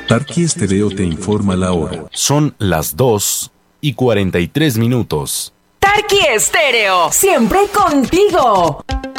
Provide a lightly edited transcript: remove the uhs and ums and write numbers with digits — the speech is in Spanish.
Tarqui Estéreo te informa la hora. Son las 2:43. Tarqui Estéreo, siempre contigo.